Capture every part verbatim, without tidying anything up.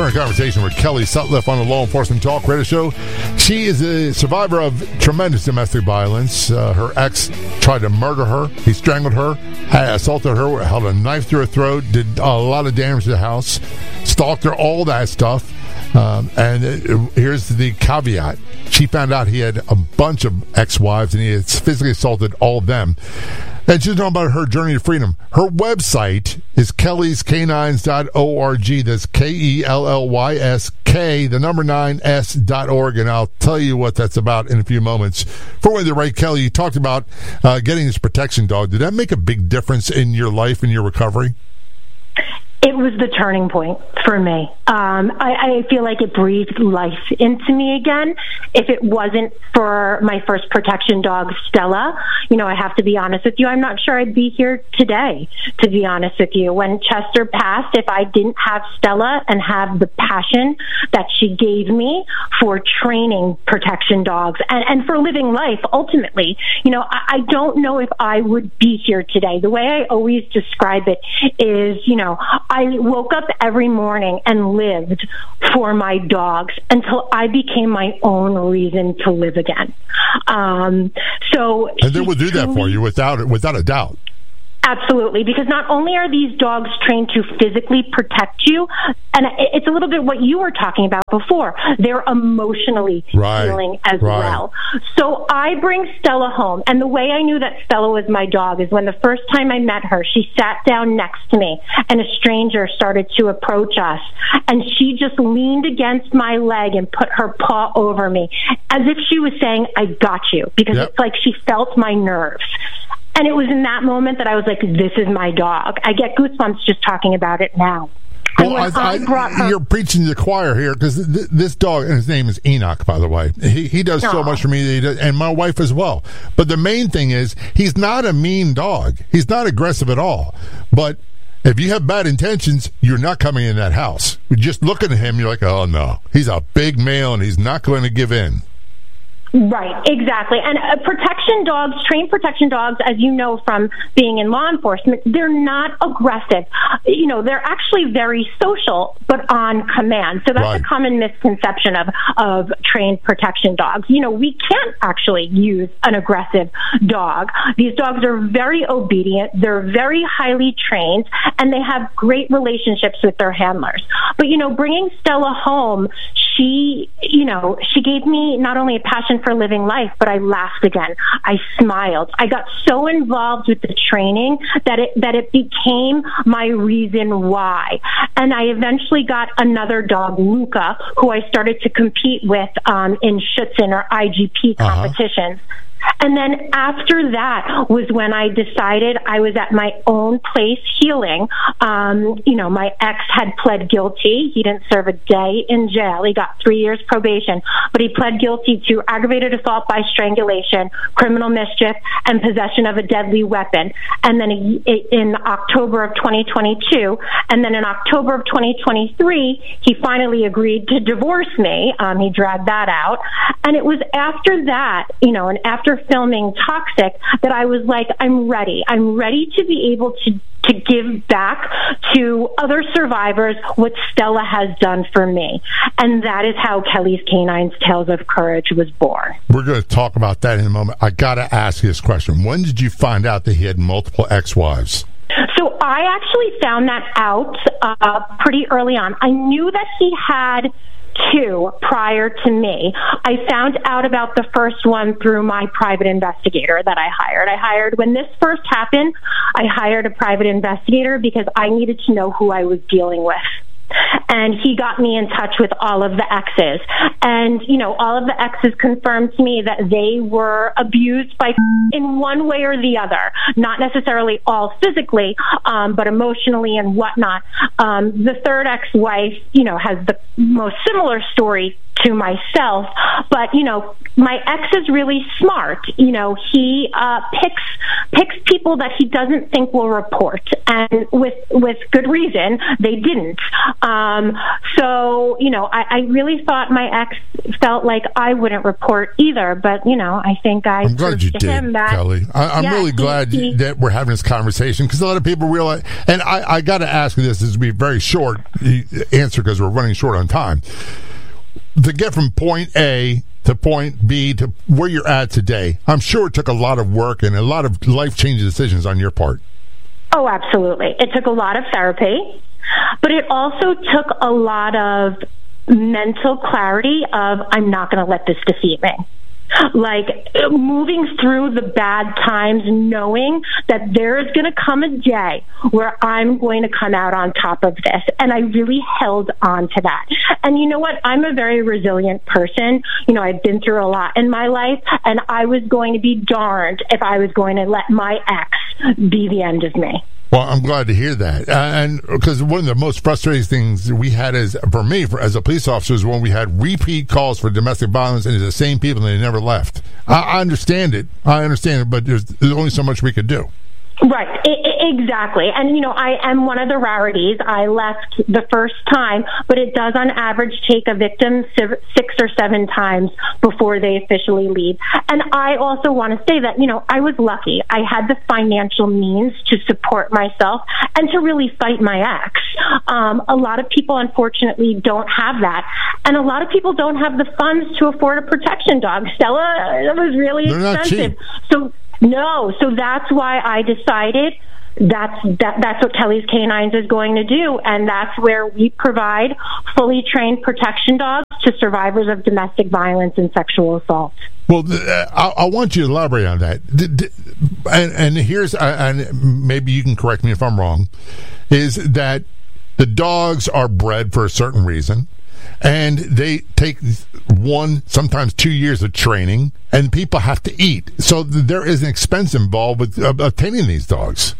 Return conversation with Kelly Sutliff on the Law Enforcement Talk Radio Show. She is a survivor of tremendous domestic violence. Uh, her ex tried to murder her. He strangled her, had assaulted her, held a knife through her throat, did a lot of damage to the house, stalked her, all that stuff. Um, and it, here's the caveat. She found out he had a bunch of ex-wives and he had physically assaulted all of them. And she's talking about her journey to freedom. Her website is kellys canines dot org. That's K E L L Y S K, the number nine, S dot org. And I'll tell you what that's about in a few moments. For when the right, Kelly, you talked about uh, getting this protection dog. Did that make a big difference in your life and your recovery? It was the turning point for me. Um, I, I feel like it breathed life into me again. If it wasn't for my first protection dog, Stella, you know, I have to be honest with you, I'm not sure I'd be here today, to be honest with you. When Chester passed, if I didn't have Stella and have the passion that she gave me for training protection dogs and, and for living life, ultimately, you know, I, I don't know if I would be here today. The way I always describe it is, you know, I woke up every morning and lived for my dogs until I became my own reason to live again. Um, so, and they will do that for you without without a doubt. Absolutely, because not only are these dogs trained to physically protect you, and it's a little bit what you were talking about before, they're emotionally right, healing as right. well. So I bring Stella home, and the way I knew that Stella was my dog is when the first time I met her, she sat down next to me, and a stranger started to approach us, and she just leaned against my leg and put her paw over me, as if she was saying, I got you, because yep. it's like she felt my nerves. And it was in that moment that I was like, this is my dog. I get goosebumps just talking about it now. Well, I, I, I her, you're preaching to the choir here, because th- this dog, and his name is Enoch, by the way. He he does so much for me, that he does, and my wife as well. But the main thing is, he's not a mean dog. He's not aggressive at all. But if you have bad intentions, you're not coming in that house. Just looking at him, you're like, oh, no. He's a big male, and he's not going to give in. Right, exactly. And uh, protection dogs, trained protection dogs, as you know from being in law enforcement, they're not aggressive. You know, they're actually very social, but on command. So that's right. a common misconception of, of trained protection dogs. You know, we can't actually use an aggressive dog. These dogs are very obedient, they're very highly trained, and they have great relationships with their handlers. But, you know, bringing Stella home, she, you know, she gave me not only a passion for living life, but I laughed again. I smiled. I got so involved with the training that it that it became my reason why. And I eventually got another dog, Luca, who I started to compete with um, in Schutzen or I G P competitions. Uh-huh. And then after that was when I decided I was at my own place healing. Um, you know, my ex had pled guilty. He didn't serve a day in jail. He got three years probation, but he pled guilty to aggravated assault by strangulation, criminal mischief, and possession of a deadly weapon. And then in October of twenty twenty-two, and then in October of twenty twenty-three, he finally agreed to divorce me. Um, he dragged that out. And it was after that, you know, and after filming Toxic, that I was like, I'm ready. I'm ready to be able to to give back to other survivors what Stella has done for me. And that is how Kelly's Canines Tales of Courage was born. We're going to talk about that in a moment. I got to ask you this question. When did you find out that he had multiple ex-wives? So I actually found that out uh, pretty early on. I knew that he had two prior to me. I found out about the first one through my private investigator that I hired. I hired, when this first happened, I hired a private investigator because I needed to know who I was dealing with. And he got me in touch with all of the exes. And, you know, all of the exes confirmed to me that they were abused by in one way or the other. Not necessarily all physically, um, but emotionally and whatnot. Um, the third ex-wife, you know, has the most similar story to myself. But, you know, my ex is really smart. You know, he uh, picks picks people that he doesn't think will report, and with with good reason, they didn't. Um, so, you know, I, I really thought my ex felt like I wouldn't report either, but, you know, I think I I'm glad you did, him that, Kelly. I, I'm yeah, really he, glad he, that we're having this conversation, because a lot of people realize, and I, I got to ask you this, this will be a very short answer because we're running short on time. To get from point A to point B to where you're at today, I'm sure it took a lot of work and a lot of life-changing decisions on your part. Oh, absolutely. It took a lot of therapy, but it also took a lot of mental clarity of, I'm not going to let this defeat me. Like, moving through the bad times, knowing that there is going to come a day where I'm going to come out on top of this. And I really held on to that. And you know what? I'm a very resilient person. You know, I've been through a lot in my life, and I was going to be darned if I was going to let my ex be the end of me. Well, I'm glad to hear that. Uh, and because one of the most frustrating things we had as, for me, for, as a police officer, is when we had repeat calls for domestic violence, and it's the same people, and they never left. I, I understand it. I understand it, but there's, there's only so much we could do. Right, I- I- exactly. And, you know, I am one of the rarities. I left the first time, but it does on average take a victim six or seven times before they officially leave. And I also want to say that, you know, I was lucky. I had the financial means to support myself and to really fight my ex. Um, a lot of people, unfortunately, don't have that. And a lot of people don't have the funds to afford a protection dog. Stella, it was really They're expensive. Not cheap. So, no, so that's why I decided that's that, that's what Kelly's Canines is going to do, and that's where we provide fully trained protection dogs to survivors of domestic violence and sexual assault. Well, uh, I, I want you to elaborate on that. D- d- and, and here's, uh, and maybe you can correct me if I'm wrong, is that the dogs are bred for a certain reason, and they take one, sometimes two years of training, and people have to eat. So there is an expense involved with uh, obtaining these dogs.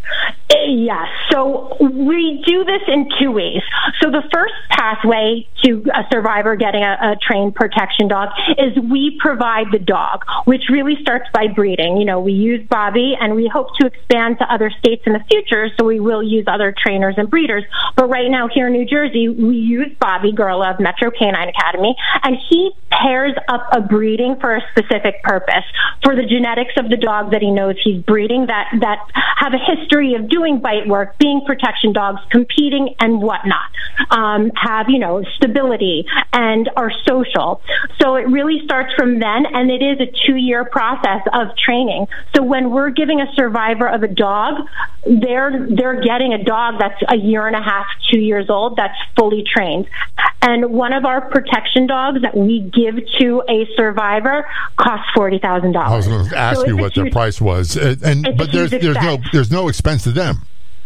Yes. So we do this in two ways. So the first pathway to a survivor getting a, a trained protection dog is we provide the dog, which really starts by breeding. You know, we use Bobby, and we hope to expand to other states in the future, so we will use other trainers and breeders. But right now here in New Jersey, we use Bobby Gurla of Metro Canine Academy, and he pairs up a breeding for a specific purpose, for the genetics of the dog that he knows he's breeding, that, that have a history of doing bite work, being protection dogs, competing and whatnot, um, have, you know, stability and are social. So it really starts from then, and it is a two-year process of training. So when we're giving a survivor of a dog, they're, they're getting a dog that's a year and a half, two years old, that's fully trained. And one of our protection dogs that we give to a survivor costs forty thousand dollars. I was going to ask so you what the price was, and, and but there's there's no there's no expense to them.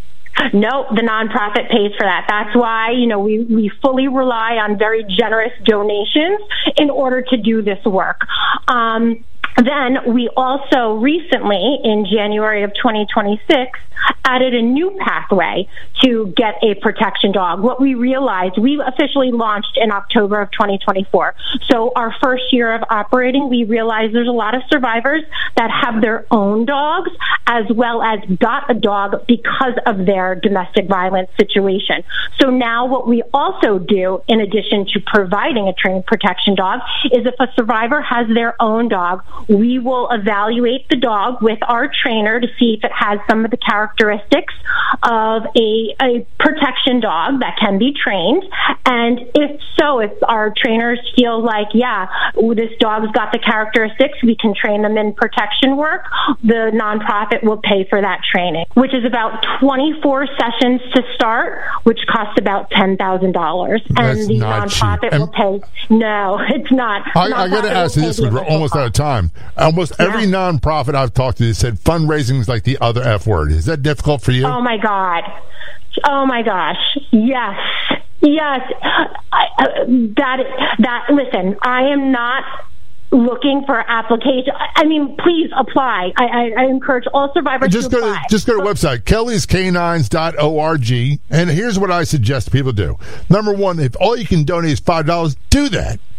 No, the nonprofit pays for that. That's why, you know, we, we fully rely on very generous donations in order to do this work. Um, Then we also recently, in January of twenty twenty-six, added a new pathway to get a protection dog. What we realized, we officially launched in October of twenty twenty-four. So our first year of operating, we realized there's a lot of survivors that have their own dogs, as well as got a dog because of their domestic violence situation. So now what we also do, in addition to providing a trained protection dog, is if a survivor has their own dog, we will evaluate the dog with our trainer to see if it has some of the characteristics of a, a protection dog that can be trained. And if so, if our trainers feel like, yeah, this dog's got the characteristics, we can train them in protection work, the nonprofit will pay for that training, which is about twenty-four sessions to start, which costs about ten thousand dollars. And the nonprofit will pay. No, it's not. I, I got to ask you this, because we're almost out of time. Almost yeah. every nonprofit I've talked to said fundraising is like the other F word. Is that difficult for you? Oh, my God. Oh, my gosh. Yes. Yes. I, uh, that, that, listen, I am not looking for application. I mean, please apply. I, I, I encourage all survivors just to go apply. To, just go to the website, kellys canines dot org, and here's what I suggest people do. Number one, if all you can donate is five dollars, do that.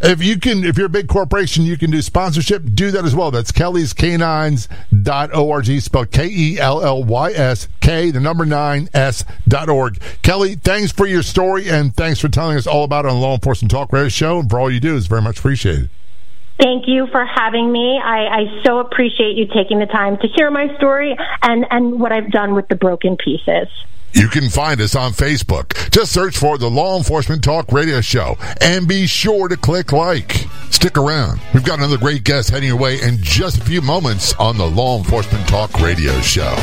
If you can, if you're a big corporation, you can do sponsorship. Do that as well. That's Kelly's Canines dot org, spelled K E L L Y S, K, the number nine, S dot org. Kelly, thanks for your story, and thanks for telling us all about it on the Law Enforcement Talk Radio Show, and for all you do. It's very much appreciated. Thank you for having me. I, I so appreciate you taking the time to hear my story and, and what I've done with the broken pieces. You can find us on Facebook. Just search for the Law Enforcement Talk Radio Show and be sure to click like. Stick around. We've got another great guest heading your way in just a few moments on the Law Enforcement Talk Radio Show.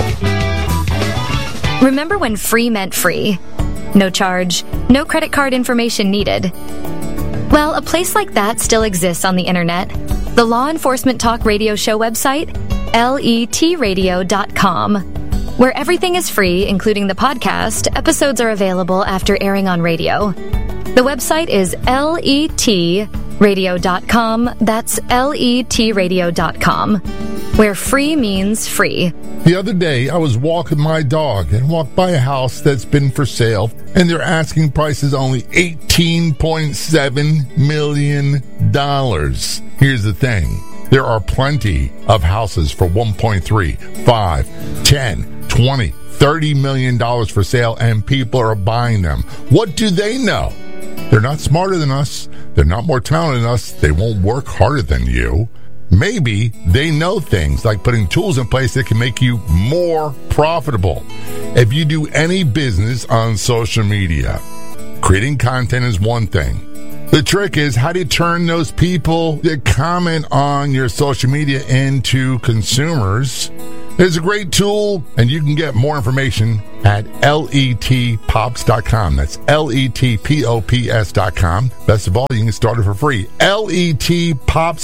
Remember when free meant free? No charge, no credit card information needed. Well, a place like that still exists on the internet. The Law Enforcement Talk Radio Show website, L E T radio dot com. Where everything is free, including the podcast, episodes are available after airing on radio. The website is L E T radio dot com. That's L E T radio dot com. Where free means free. The other day, I was walking my dog and walked by a house that's been for sale, and their asking price is only eighteen point seven million dollars. Here's the thing. There are plenty of houses for one point three, five, ten, twenty, thirty million dollars for sale, and people are buying them. What do they know? They're not smarter than us. They're not more talented than us. They won't work harder than you. Maybe they know things like putting tools in place that can make you more profitable. If you do any business on social media, creating content is one thing. The trick is, how do you turn those people that comment on your social media into consumers? There's a great tool, and you can get more information at L E T pops dot com. That's L E T P O P S dot com. Best of all, you can start it for free. L E T Pops.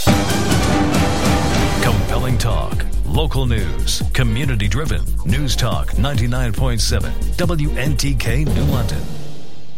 Compelling talk, local news, community-driven. News Talk ninety-nine point seven, W N T K New London.